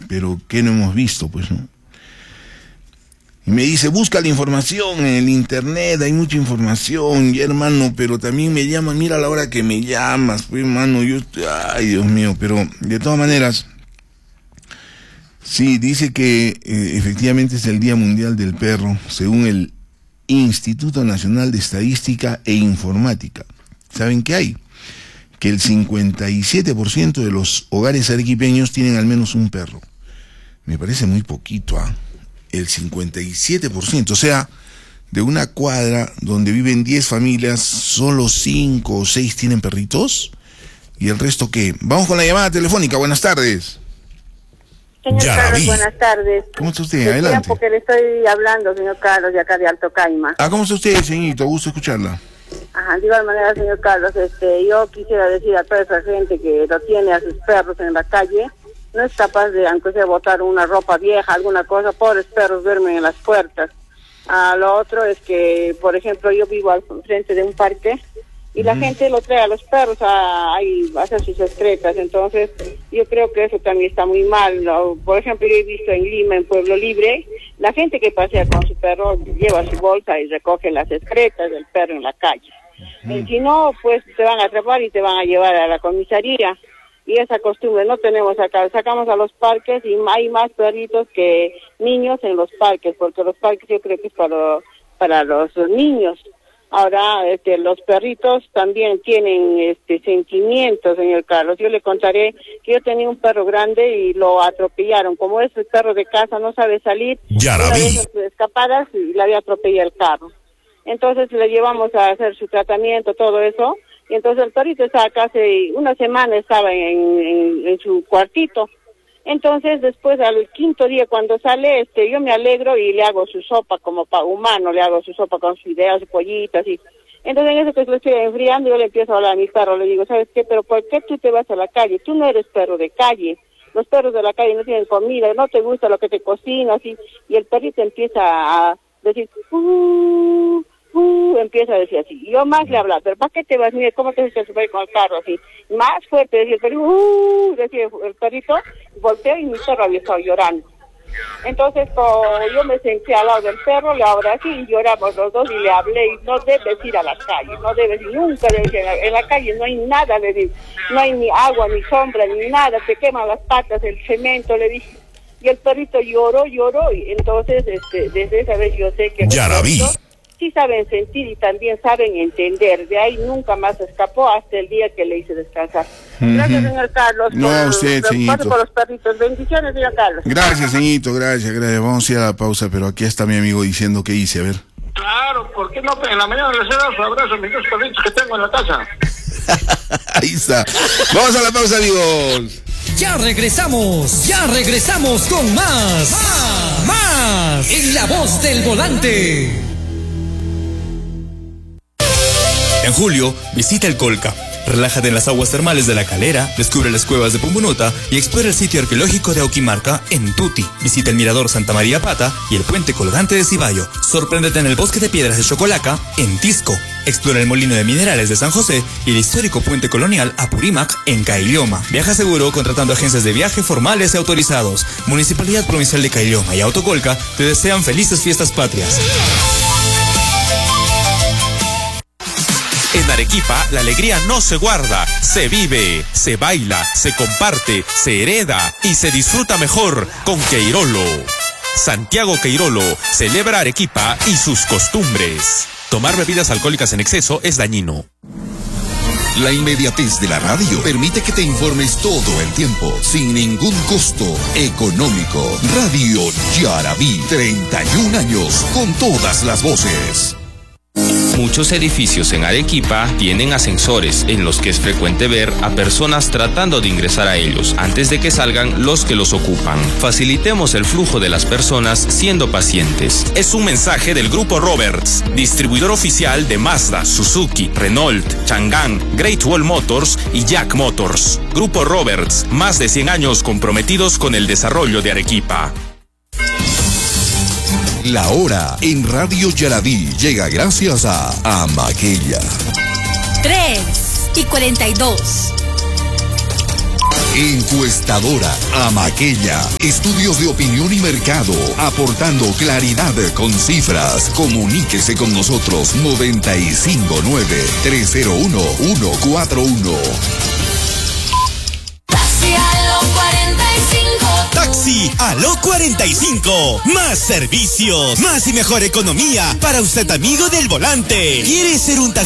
pero ¿qué no hemos visto, pues, no? Y me dice, busca la información en el internet, hay mucha información, y hermano, pero también me llaman, mira la hora que me llamas, pues, hermano, ay, Dios mío, pero de todas maneras, sí, dice que efectivamente es el Día Mundial del Perro, según el Instituto Nacional de Estadística e Informática. ¿Saben qué hay? Que el 57% de los hogares arequipeños tienen al menos un perro. Me parece muy poquito, ¿ah? El 57%, o sea, de una cuadra donde viven 10 familias, solo 5 o 6 tienen perritos, y el resto, ¿qué? Vamos con la llamada telefónica, buenas tardes. Señor Carlos, buenas tardes. ¿Cómo está usted? Adelante. Porque le estoy hablando, señor Carlos, de acá de Alto Caima. ¿Cómo está usted, señorito? Gusto escucharla. Ajá, de igual manera, señor Carlos, yo quisiera decir a toda esa gente que lo tiene a sus perros en la calle, no es capaz de, aunque sea botar una ropa vieja, alguna cosa, pobres perros duermen en las puertas. Lo otro es que, por ejemplo, yo vivo al frente de un parque y la gente lo trae a los perros a hacer sus excretas, entonces yo creo que eso también está muy mal, ¿no? Por ejemplo, yo he visto en Lima, en Pueblo Libre, la gente que pasea con su perro lleva su bolsa y recoge las excretas del perro en la calle. Y si no, pues te van a atrapar y te van a llevar a la comisaría. Y esa costumbre no tenemos acá. Sacamos a los parques y hay más perritos que niños en los parques, porque los parques yo creo que es para los niños. Ahora, los perritos también tienen sentimientos, señor Carlos. Yo le contaré que yo tenía un perro grande y lo atropellaron. Como es el perro de casa, no sabe salir. Una de esas escapadas y le había atropellado el carro. Entonces le llevamos a hacer su tratamiento, todo eso. Y entonces el perrito estaba casi una semana, estaba en su cuartito. Entonces después al quinto día cuando sale, yo me alegro y le hago su sopa como para humano, le hago su sopa con sus ideas, su pollito, así. Entonces en eso que lo estoy enfriando, yo le empiezo a hablar a mi perro, le digo, ¿sabes qué? Pero ¿por qué tú te vas a la calle? Tú no eres perro de calle. Los perros de la calle no tienen comida, no te gusta lo que te cocino, así. Y el perrito empieza a decir, empieza a decir así. Yo más le hablaba, pero ¿para qué te vas? Mire, ¿cómo te se sube con el carro así? Más fuerte, decía el perrito, decía el perrito, volteó y mi perro había estado llorando. Entonces, yo me senté al lado del perro, le abracé y lloramos los dos y le hablé, y no debes ir a la calle, no debes, nunca debes ir. En la calle no hay nada, le dije, no hay ni agua, ni sombra, ni nada, te queman las patas, el cemento, le dije. Y el perrito lloró, y entonces, desde esa vez yo sé que los perritos sí saben sentir y también saben entender. De ahí nunca más escapó hasta el día que le hice descansar. Gracias, señor Carlos. No, usted, señorito. Por los perritos. Bendiciones, señor Carlos. Gracias, señorito, gracias. Vamos a ir a la pausa, pero aquí está mi amigo diciendo qué hice, a ver. Claro, ¿por qué no? En la mañana les he dado su abrazo a mis dos perritos que tengo en la casa. Ahí está. Vamos a la pausa, amigos. Ya regresamos con más en La Voz del Volante. En julio, visita el Colca. Relájate en las aguas termales de La Calera, descubre las cuevas de Pumbunota y explora el sitio arqueológico de Auquimarca en Tuti. Visita el mirador Santa María Pata y el puente colgante de Cibayo. Sorpréndete en el bosque de piedras de Chocolaca en Tisco. Explora el molino de minerales de San José y el histórico puente colonial Apurímac en Cailioma. Viaja seguro contratando agencias de viaje formales y autorizados. Municipalidad Provincial de Cailioma y Autocolca te desean felices fiestas patrias. En Arequipa, la alegría no se guarda, se vive, se baila, se comparte, se hereda y se disfruta mejor con Queirolo. Santiago Queirolo celebra Arequipa y sus costumbres. Tomar bebidas alcohólicas en exceso es dañino. La inmediatez de la radio permite que te informes todo el tiempo, sin ningún costo económico. Radio Yarabí, 31 años, con todas las voces. Muchos edificios en Arequipa tienen ascensores en los que es frecuente ver a personas tratando de ingresar a ellos antes de que salgan los que los ocupan. Facilitemos el flujo de las personas siendo pacientes. Es un mensaje del Grupo Roberts, distribuidor oficial de Mazda, Suzuki, Renault, Chang'an, Great Wall Motors y Jack Motors. Grupo Roberts, más de 100 años comprometidos con el desarrollo de Arequipa. La hora en Radio Yarabí llega gracias a Maquella. 3:42. Encuestadora Amaqueya. Estudios de opinión y mercado, aportando claridad con cifras. Comuníquese con nosotros 959-301-141. Taxi Aló 45. Más servicios, más y mejor economía para usted, amigo del volante. ¿Quiere ser un taxista